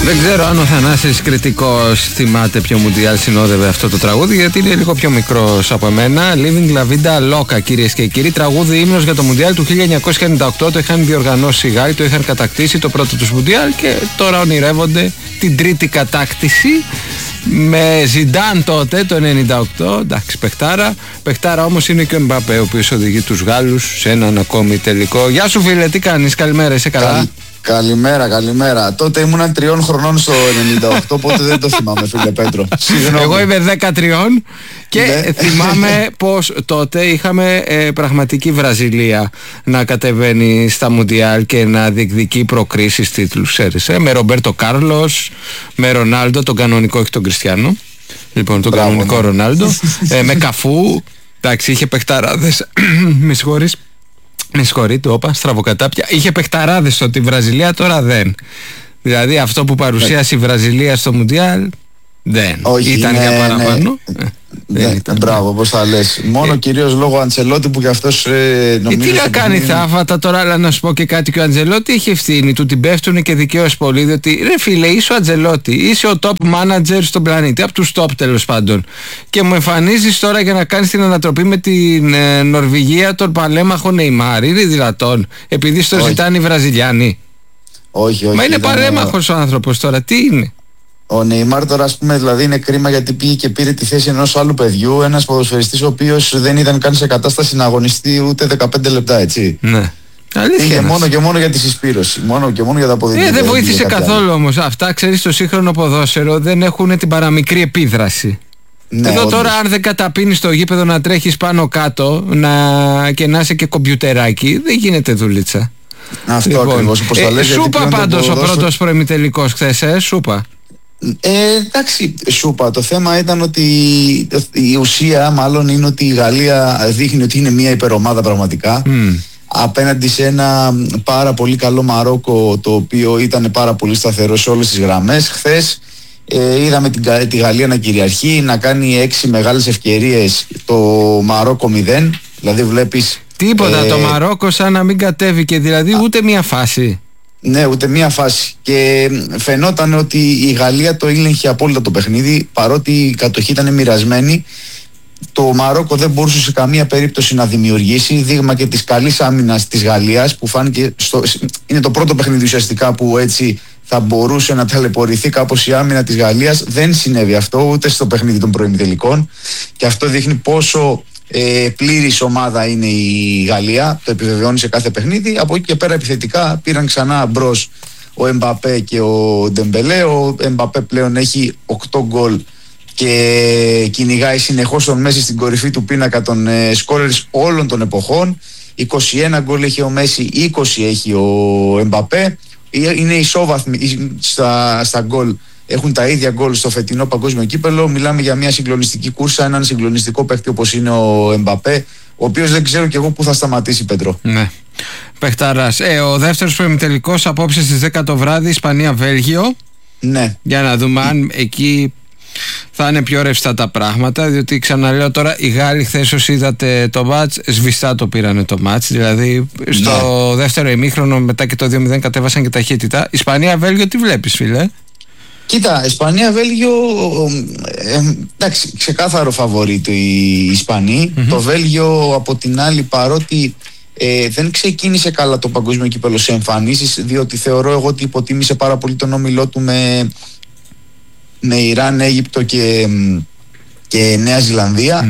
Δεν ξέρω αν ο Θανάσης Κρητικός θυμάται ποιο Μουντιάλ συνόδευε αυτό το τραγούδι, γιατί είναι λίγο πιο μικρός από εμένα. Living La Vida Loca, κυρίες και κύριοι. Τραγούδι ύμνος για το Μουντιάλ του 1998. Το είχαν διοργανώσει οι Γάλλοι, το είχαν κατακτήσει το πρώτο τους Μουντιάλ και τώρα ονειρεύονται την τρίτη κατάκτηση. Με Ζιντάν τότε το 98, εντάξει, παιχτάρα. Παιχτάρα όμως είναι και ο Εμπαπέ, ο οποίος οδηγεί τους Γάλλους σε έναν ακόμη τελικό. Γεια σου φίλε, τι κάνεις, καλημέρα, είσαι καλά? Καλημέρα. Τότε ήμουν 3 χρονών στο 98, οπότε δεν το θυμάμαι, φίλε Πέτρο. Εγώ είμαι 13 και θυμάμαι πως τότε είχαμε πραγματική Βραζιλία να κατεβαίνει στα Μουντιάλ και να διεκδικεί προκρίσεις τίτλους, ξέρεις, με Ρομπέρτο Κάρλος, με Ρονάλντο, τον κανονικό, όχι τον Κριστιάνο. Λοιπόν, τον κανονικό Ρονάλντο, με Καφού, εντάξει, είχε παιχταράδες, με συγχωρείτε, όπα, στραβοκατάπια. Είχε παιχταράδες ότι η Βραζιλία, τώρα δεν. Δηλαδή αυτό που παρουσίασε η Βραζιλία στο Μουντιάλ δεν. Όχι, ήταν για παραπάνω. Μπράβο, πώς θα λες. Μόνο κυρίως λόγω Αντσελότη που κι αυτός νομίζω. Τι να κάνει θαύματα τώρα, αλλά να σου πω και κάτι. Και ο Αντσελότη έχει ευθύνη, του την πέφτουν και δικαίως πολύ. Διότι ρε φίλε, είσαι ο Αντσελότη, είσαι ο top manager στον πλανήτη, από τους top τέλος πάντων. Και μου εμφανίζεις τώρα για να κάνεις την ανατροπή με την Νορβηγία τον παλέμαχο Νεϊμάρ. Είναι δυνατόν, επειδή στο ζητάνε οι Βραζιλιάνοι? Όχι. Μα είναι παρέμαχος ο άνθρωπος τώρα, τι είναι? Ο Νεϊμάρ τώρα, ας πούμε, δηλαδή είναι κρίμα γιατί πήγε και πήρε τη θέση ενός άλλου παιδιού, ένας ποδοσφαιριστής ο οποίος δεν ήταν καν σε κατάσταση να αγωνιστεί ούτε 15 λεπτά, έτσι. Ναι. Είχε μόνο για τη συσπήρωση, μόνο για τα αποδητήρια. Δεν βοήθησε καθόλου όμως. Αυτά, ξέρεις, στο σύγχρονο ποδόσφαιρο δεν έχουν την παραμικρή επίδραση. Ναι, εδώ τώρα αν δεν καταπίνεις το γήπεδο να τρέχεις πάνω κάτω και να είσαι και κομπιουτεράκι, δεν γίνεται δουλίτσα. Αυτό λοιπόν, ακριβώς, όπως το λες. Σούπα πάντως ο πρώτος προημιτελικός χθες, σούπα. Εντάξει, σούπα. Το θέμα ήταν ότι η ουσία μάλλον είναι ότι η Γαλλία δείχνει ότι είναι μια υπερομάδα πραγματικά απέναντι σε ένα πάρα πολύ καλό Μαρόκο, το οποίο ήταν πάρα πολύ σταθερό σε όλες τις γραμμές. Χθες είδαμε τη Γαλλία να κυριαρχεί, να κάνει 6 μεγάλες ευκαιρίες, το Μαρόκο 0. Δηλαδή βλέπεις τίποτα, το Μαρόκο σαν να μην κατέβηκε, δηλαδή ούτε μια φάση. Ναι, ούτε μία φάση. Και φαινόταν ότι η Γαλλία το ήλεγχε απόλυτα το παιχνίδι, παρότι η κατοχή ήταν μοιρασμένη. Το Μαρόκο δεν μπορούσε σε καμία περίπτωση να δημιουργήσει, δείγμα και της καλής άμυνας της Γαλλίας, που φάνηκε είναι το πρώτο παιχνίδι ουσιαστικά που έτσι θα μπορούσε να ταλαιπωρηθεί κάπως η άμυνα της Γαλλίας. Δεν συνέβη αυτό ούτε στο παιχνίδι των προημιτελικών, και αυτό δείχνει πόσο πλήρης ομάδα είναι η Γαλλία. Το επιβεβαιώνει σε κάθε παιχνίδι. Από εκεί και πέρα επιθετικά πήραν ξανά μπρος ο Εμπαπέ και ο Ντεμπελέ. Ο Εμπαπέ πλέον έχει 8 γκολ και κυνηγάει συνεχώς τον Μέση στην κορυφή του πίνακα των σκόρερς όλων των εποχών. 21 γκολ έχει ο Μέση, 20 έχει ο Εμπαπέ. Είναι ισόβαθμοι στα γκολ. Έχουν τα ίδια γκολ στο φετινό παγκόσμιο κύπελο. Μιλάμε για μια συγκλονιστική κούρσα, έναν συγκλονιστικό παίκτη όπως είναι ο Εμπαπέ, ο οποίος δεν ξέρω κι εγώ πού θα σταματήσει, Πέτρο. Ναι. Παιχταράς. Ο δεύτερος προημιτελικός απόψε στις 10 το βράδυ, Ισπανία-Βέλγιο. Ναι. Για να δούμε αν εκεί θα είναι πιο ρευστά τα πράγματα, διότι ξαναλέω τώρα, οι Γάλλοι χθες όσοι είδατε το μάτς, σβηστά το πήρανε το μάτς. Δηλαδή στο δεύτερο ημίχρονο μετά και το 2-0 κατέβασαν και ταχύτητα. Ισπανία-Βέλγιο, τι βλέπεις, φίλε? Κοίτα, Ισπανία-Βέλγιο, εντάξει, ξεκάθαρο φαβορίτο οι Ισπανοί. Το Βέλγιο από την άλλη, παρότι δεν ξεκίνησε καλά το παγκόσμιο κύπελο σε εμφανίσεις, διότι θεωρώ εγώ ότι υποτίμησε πάρα πολύ τον όμιλό του με Ιράν, Αίγυπτο και Νέα Ζηλανδία.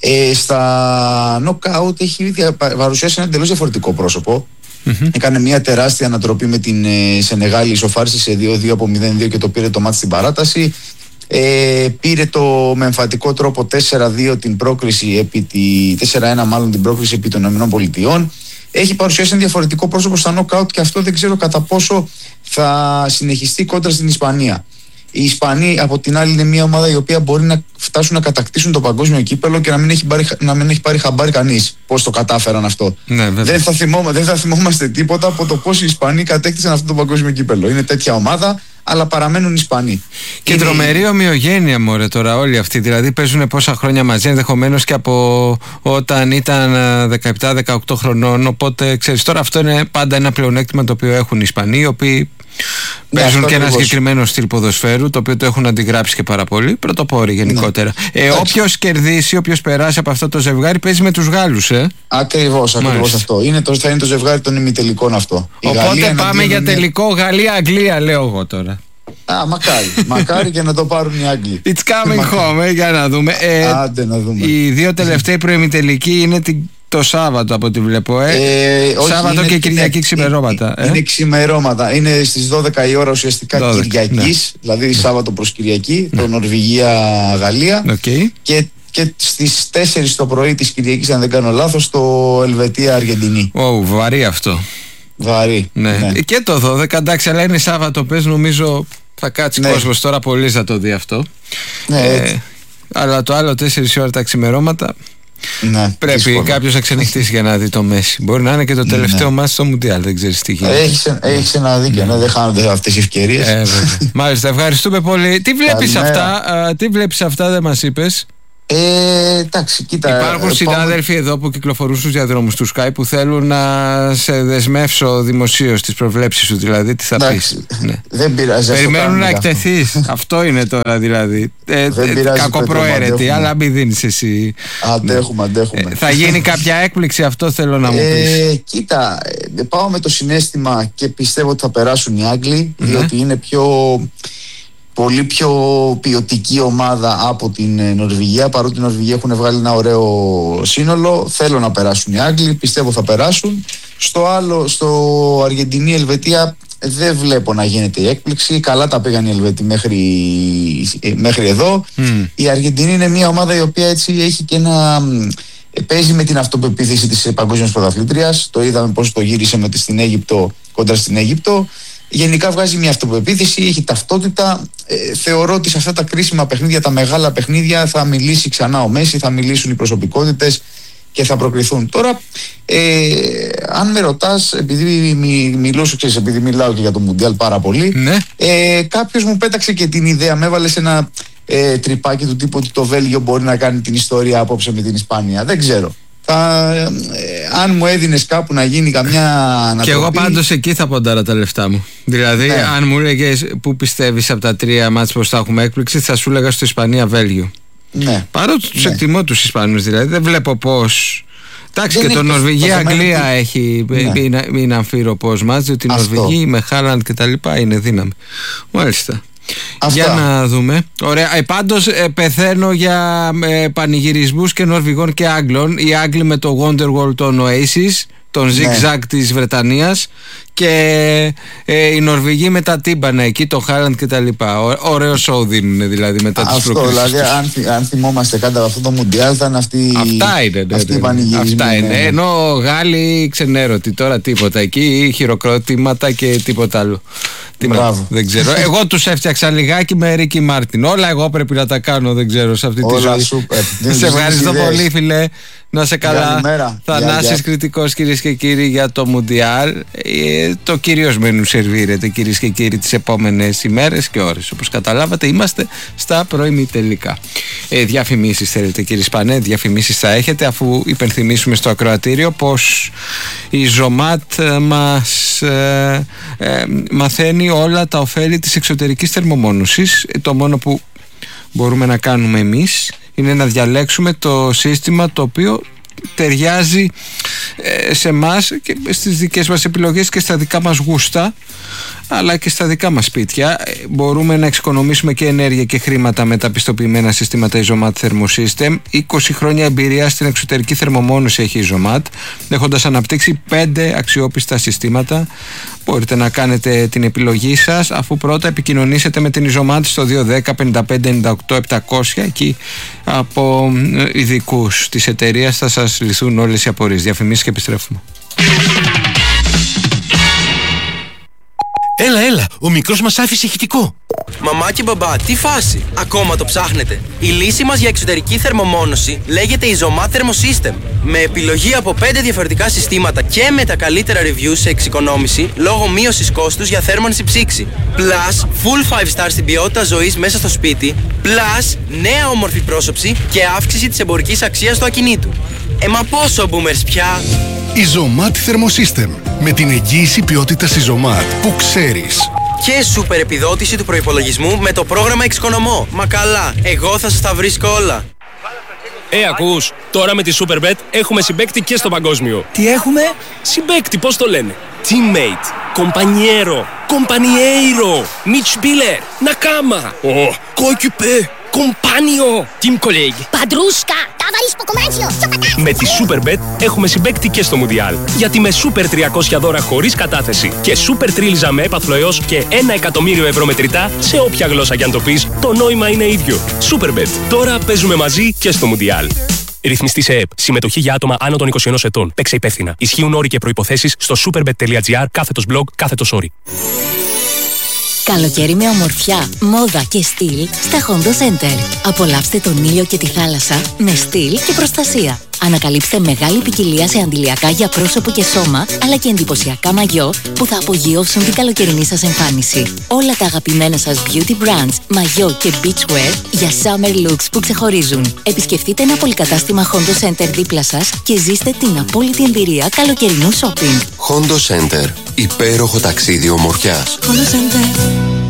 Στα νοκάουτ έχει παρουσιάσει ένα εντελώς διαφορετικό πρόσωπο. Έκανε μια τεράστια ανατροπή με την Σενεγάλη, ισοφάρισε σε 2-2 από 0-2 και το πήρε το μάτς στην παράταση. Πήρε με εμφατικό τρόπο 4-2 την πρόκριση 4-1 μάλλον την πρόκριση επί των ΗΠΑ. Έχει παρουσιάσει ένα διαφορετικό πρόσωπο στα νοκάουτ και αυτό δεν ξέρω κατά πόσο θα συνεχιστεί κόντρα στην Ισπανία. Οι Ισπανοί από την άλλη είναι μια ομάδα η οποία μπορεί να φτάσουν να κατακτήσουν το παγκόσμιο κύπελο και να μην έχει πάρει χαμπάρι κανείς πώς το κατάφεραν αυτό. Ναι, δεν θα θυμόμαστε τίποτα από το πώς οι Ισπανοί κατέκτησαν αυτό το παγκόσμιο κύπελο. Είναι τέτοια ομάδα, αλλά παραμένουν Ισπανοί. Και τρομερή ομοιογένεια, μωρέ, τώρα όλοι αυτοί. Δηλαδή παίζουν πόσα χρόνια μαζί, ενδεχομένως και από όταν ήταν 17-18 χρονών. Οπότε ξέρεις, τώρα αυτό είναι πάντα ένα πλεονέκτημα το οποίο έχουν οι Ισπανοί, οι οποίοι Παίζουν και ένα συγκεκριμένο στυλ ποδοσφαίρου, το οποίο το έχουν αντιγράψει και πάρα πολύ. Πρωτοπόροι γενικότερα. Όποιος κερδίσει, όποιος περάσει από αυτό το ζευγάρι, παίζει με τους Γάλλους. Ακριβώς αυτό. Θα είναι το ζευγάρι των ημιτελικών αυτό. Οπότε πάμε για τελικό Γαλλία-Αγγλία, λέω εγώ τώρα. Μακάρι και να το πάρουν οι Άγγλοι. It's coming home, για να δούμε. Άντε να δούμε. Οι δύο τελευταίοι προημιτελικοί είναι το Σάββατο από ό,τι βλέπω. Σάββατο και Κυριακή ξημερώματα. Είναι ξημερώματα. Είναι στις 12 η ώρα ουσιαστικά Κυριακής, δηλαδή Σάββατο προς Κυριακή, το Νορβηγία-Γαλλία. Και στις 4 το πρωί της Κυριακής, αν δεν κάνω λάθος, το Ελβετία-Αργεντινή. Βαρύ αυτό. Βαρύ. Ναι. Και το 12, εντάξει, αλλά είναι Σάββατο, πες, νομίζω θα κάτσει κόσμος τώρα πολύ να το δει αυτό. Αλλά το άλλο 4 ώρα τα ξημερώματα. Πρέπει κάποιος να ξενυχτήσει για να δει το Μέση. Μπορεί να είναι και το τελευταίο μάτς στο Μουντιάλ, δεν ξέρεις τι γίνεται. Έχεις ένα δίκιο, δεν χάνονται αυτές οι ευκαιρίες. Μάλιστα, ευχαριστούμε πολύ. Τι βλέπεις αυτά, δεν μας είπες? Εντάξει, κοίτα. Υπάρχουν συνάδελφοι εδώ που κυκλοφορούν στους διαδρόμους του Sky που θέλουν να σε δεσμεύσω δημοσίως τις προβλέψεις σου, δηλαδή τι θα πεις. Δεν πειράζει. Περιμένουν να εκτεθείς. Αυτό είναι τώρα δηλαδή. Κακοπροαίρετη, αλλά μην δίνεις εσύ. Αντέχουμε. Θα γίνει κάποια έκπληξη, αυτό θέλω να μου πεις. Κοίτα, πάω με το συναίσθημα και πιστεύω ότι θα περάσουν οι Άγγλοι, διότι είναι πολύ πιο ποιοτική ομάδα από την Νορβηγία. Παρότι οι Νορβηγοί έχουν βγάλει ένα ωραίο σύνολο, θέλω να περάσουν οι Άγγλοι, πιστεύω θα περάσουν. Στο Αργεντινή-Ελβετία δεν βλέπω να γίνεται η έκπληξη. Καλά τα πήγαν οι Ελβετοί μέχρι εδώ. Η Αργεντινή είναι μια ομάδα η οποία έτσι έχει και παίζει με την αυτοπεποίθηση της παγκόσμιας πρωταθλήτριας. Το είδαμε πώς το γύρισε κόντρα στην Αίγυπτο. Γενικά βγάζει μια αυτοπεποίθηση, έχει ταυτότητα. Θεωρώ ότι σε αυτά τα κρίσιμα παιχνίδια, τα μεγάλα παιχνίδια, θα μιλήσει ξανά ο Μέση, θα μιλήσουν οι προσωπικότητες και θα προκριθούν. Τώρα, αν με ρωτάς, επειδή επειδή μιλάω και για το Μουντιάλ πάρα πολύ, κάποιος μου πέταξε και την ιδέα, με έβαλε σε ένα τρυπάκι του τύπου ότι το Βέλγιο μπορεί να κάνει την ιστορία απόψε με την Ισπανία. Δεν ξέρω. Αν μου έδινες κάπου να γίνει καμιά ανατροπή. Και εγώ πάντως εκεί θα ποντάρα τα λεφτά μου. Δηλαδή, αν μου έλεγες πού πιστεύεις από τα 3 μάτς πως θα έχουμε έκπληξη, θα σου έλεγα στο Ισπανία-Βέλγιο. Παρότι τους εκτιμώ τους Ισπανούς, δηλαδή δεν βλέπω πως. Εντάξει, και το Νορβηγία-Αγγλία έχει. Είναι αμφίροπος μάτς, διότι οι Νορβηγοί με Χάλαντ και τα λοιπά είναι δύναμη. Μάλιστα. Για να δούμε. Ωραία. Πάντως πεθαίνω για πανηγυρισμούς και Νορβηγών και Άγγλων. Οι Άγγλοι με το Wonderwall των Oasis, τον Zig-Zag της Βρετανίας, και οι Νορβηγοί με τα τύμπανα εκεί, το Χάλαντ και τα λοιπά. Ωραίο show δίνουν δηλαδή μετά τις προκλήσεις. Αυτό δηλαδή, αν θυμόμαστε κάτι από αυτό το Μουντιάλ, θα είναι αυτή η πανηγυρισμοί. Αυτά είναι. Ενώ Γάλλοι ξενέρωτοι, τώρα τίποτα εκεί, χειροκρότηματα και τίποτα άλλο. Δεν ξέρω. Εγώ τους έφτιαξα λιγάκι με Ρίκι Μάρτιν. Όλα εγώ πρέπει να τα κάνω, δεν ξέρω, σε αυτή τη ζωή. Σε ευχαριστώ πολύ, φίλε. Να σε καλά. Θανάσης Κρητικός, κυρίες και κύριοι, για το Μουντιάλ. Το κυρίως μενού σερβίρεται, κυρίες και κύριοι, τις επόμενες ημέρες και ώρες. Όπως καταλάβατε, είμαστε στα προημιτελικά. Διαφημίσεις θέλετε, κύριε Σπανέ? Διαφημίσεις θα έχετε, αφού υπενθυμίσουμε στο ακροατήριο πως η Ζωμάτ μας μαθαίνει όλα τα ωφέλη της εξωτερικής θερμομόνωσης. Το μόνο που μπορούμε να κάνουμε εμείς είναι να διαλέξουμε το σύστημα το οποίο ταιριάζει σε εμάς και στις δικές μας επιλογές και στα δικά μας γούστα, αλλά και στα δικά μας σπίτια. Μπορούμε να εξοικονομήσουμε και ενέργεια και χρήματα με τα πιστοποιημένα συστήματα Isomat Thermosystem. 20 χρόνια εμπειρία στην εξωτερική θερμομόνωση έχει η Isomat, έχοντας αναπτύξει 5 αξιόπιστα συστήματα. Μπορείτε να κάνετε την επιλογή σας, αφού πρώτα επικοινωνήσετε με την Isomat στο 210 55 98 700. Εκεί από ειδικούς της εταιρείας θα σας λυθούν όλες οι απορίες. Διαφημίσεις και επιστρέφουμε. Έλα, ο μικρός μας άφησε ηχητικό. Μαμά και μπαμπά, τι φάση, ακόμα το ψάχνετε? Η λύση μας για εξωτερική θερμομόνωση λέγεται Isomat Thermosystem. Με επιλογή από 5 διαφορετικά συστήματα και με τα καλύτερα reviews σε εξοικονόμηση λόγω μείωσης κόστους για θέρμανση ψήξη. Plus, full 5 star στην ποιότητα ζωής μέσα στο σπίτι. Plus, νέα όμορφη πρόσωψη και αύξηση της εμπορικής αξίας του ακινήτου. Μα πόσο boomers πια? Isomat Thermosystem. Με την εγγύηση ποιότητας Isomat που ξέρεις. και σούπερ επιδότηση του προϋπολογισμού με το πρόγραμμα Εξοικονομώ. Μα καλά, εγώ θα σας τα βρίσκω όλα. Ακούς, τώρα με τη Superbet έχουμε συμπαίκτη και στο παγκόσμιο. Τι έχουμε? Συμπαίκτη, πώς το λένε? Teammate, compañero, compañeiro, Mitspieler, Nakama, coéquipier, compagno, team colleague. Παντρούσκα, ταβαρίσκο κομμάτσιο, Με τη Superbet έχουμε συμπαίκτη και στο Μουντιάλ. Γιατί με Super 300 δώρα χωρίς κατάθεση και Super Τρίλιζα με έπαθλο έως και 1 εκατομμύριο ευρώ μετρητά σε όποια γλώσσα κι αν το πεις, το νόημα είναι ίδιο. Superbet. Τώρα παίζουμε μαζί και στο Μουντιάλ. Ρυθμιστή σε ΕΕΠ. Συμμετοχή για άτομα άνω των 21 ετών. Παίξε υπεύθυνα. Ισχύουν όροι και προϋποθέσεις στο superbet.gr/blog/story. Καλοκαίρι με ομορφιά, μόδα και στυλ στα Hondo Center. Απολαύστε τον ήλιο και τη θάλασσα με στυλ και προστασία. Ανακαλύψτε μεγάλη ποικιλία σε αντιλιακά για πρόσωπο και σώμα, αλλά και εντυπωσιακά μαγιό που θα απογειώσουν την καλοκαιρινή σας εμφάνιση. Όλα τα αγαπημένα σας beauty brands, μαγιό και beachwear για summer looks που ξεχωρίζουν. Επισκεφτείτε ένα πολυκατάστημα Hondo Center δίπλα σας και ζήστε την απόλυτη εμπειρία καλοκαιρινού shopping. Hondo Center. Υπέροχο ταξίδι ομορφιάς. Hondo Center.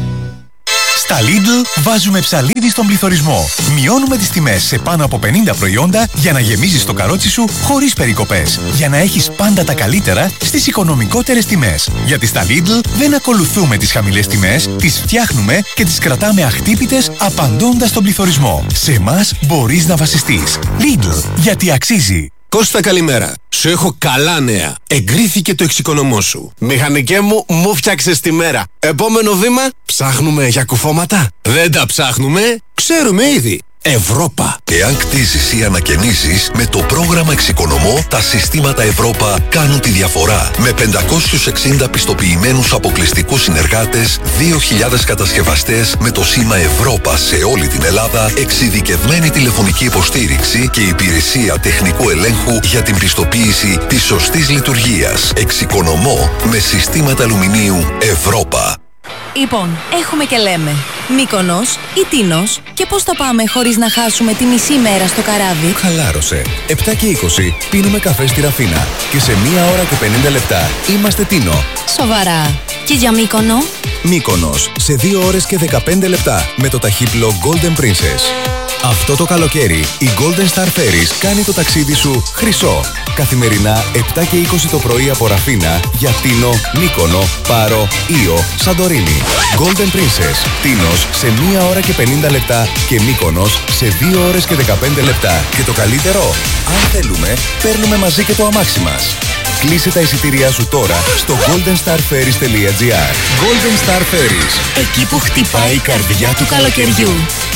Στα Lidl βάζουμε ψαλίδι στον πληθωρισμό. Μειώνουμε τις τιμές σε πάνω από 50 προϊόντα για να γεμίζεις το καρότσι σου χωρίς περικοπές. Για να έχεις πάντα τα καλύτερα στις οικονομικότερες τιμές. Γιατί στα Lidl δεν ακολουθούμε τις χαμηλές τιμές, τις φτιάχνουμε και τις κρατάμε αχτύπητες απαντώντας στον πληθωρισμό. Σε εμάς μπορείς να βασιστείς. Lidl, γιατί αξίζει. Κώστα, καλημέρα. Σου έχω καλά νέα. Εγκρίθηκε το εξοικονομώ σου. Μηχανικέ μου φτιάξες τη μέρα. Επόμενο βήμα, ψάχνουμε για κουφώματα. Δεν τα ψάχνουμε, ξέρουμε ήδη. Ευρώπα. Εάν κτίζεις ή ανακαινήσεις, με το πρόγραμμα Εξοικονομώ, τα συστήματα Ευρώπα κάνουν τη διαφορά. Με 560 πιστοποιημένους αποκλειστικούς συνεργάτες, 2.000 κατασκευαστές με το σήμα Ευρώπα σε όλη την Ελλάδα, εξειδικευμένη τηλεφωνική υποστήριξη και υπηρεσία τεχνικού ελέγχου για την πιστοποίηση της σωστής λειτουργίας. Εξοικονομώ με συστήματα αλουμινίου Ευρώπα. Λοιπόν, έχουμε και λέμε Μύκονος ή Τίνος, και πώς θα πάμε χωρίς να χάσουμε τη μισή μέρα στο καράβι? Χαλάρωσε. 7 και 20 πίνουμε καφέ στη Ραφίνα και σε 1 ώρα και 50 λεπτά είμαστε Τίνο. Σοβαρά. Και για Μύκονο? Μύκονος σε 2 ώρες και 15 λεπτά με το ταχύπλο Golden Princess. Αυτό το καλοκαίρι η Golden Star Ferries κάνει το ταξίδι σου χρυσό. Καθημερινά 7 και 20 το πρωί από Ραφίνα για Τίνο, Μύκονο, Πάρο, Ήο, Σαντορίνη. Golden Princess, Τίνος σε 1 ώρα και 50 λεπτά και Μύκονος σε 2 ώρες και 15 λεπτά. Και το καλύτερο, αν θέλουμε, παίρνουμε μαζί και το αμάξι μας. Κλείσε τα εισιτήριά σου τώρα στο goldenstarferries.gr. Golden Star Ferries. Εκεί που χτυπάει η καρδιά του καλοκαιριού.